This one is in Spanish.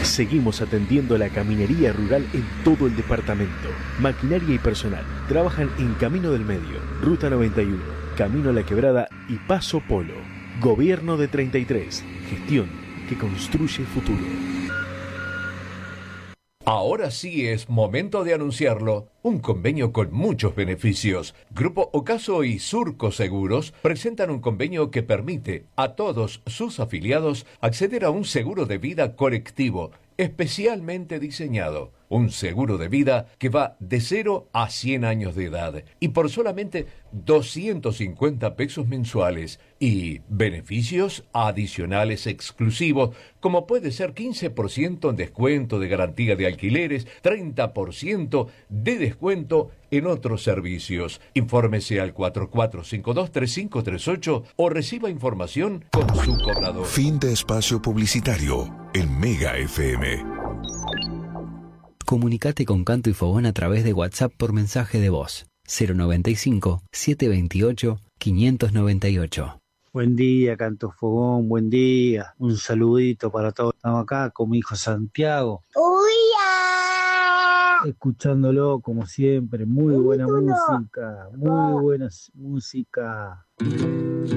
Seguimos atendiendo la caminería rural en todo el departamento. Maquinaria y personal trabajan en Camino del Medio, Ruta 91, Camino a la Quebrada y Paso Polo. Gobierno de 33. Gestión que construye futuro. Ahora sí es momento de anunciarlo. Un convenio con muchos beneficios. Grupo Ocaso y Surco Seguros presentan un convenio que permite a todos sus afiliados acceder a un seguro de vida colectivo, especialmente diseñado. Un seguro de vida que va de 0 a 100 años de edad y por solamente 250 pesos mensuales y beneficios adicionales exclusivos como puede ser 15% en descuento de garantía de alquileres, 30% de descuento en otros servicios. Infórmese al 4452-3538 o reciba información con su cobrador. Fin de espacio publicitario en Mega FM. Comunicate con Canto y Fogón a través de WhatsApp por mensaje de voz 095-728-598. Buen día, Canto Fogón, buen día. Un saludito para todos. Estamos acá con mi hijo Santiago. Escuchándolo como siempre. Muy buena música, muy buena música.